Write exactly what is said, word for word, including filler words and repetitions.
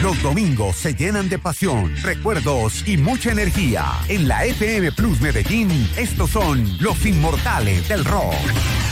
Los domingos se llenan de pasión, recuerdos y mucha energía. En la F M Plus Medellín, estos son los inmortales del rock.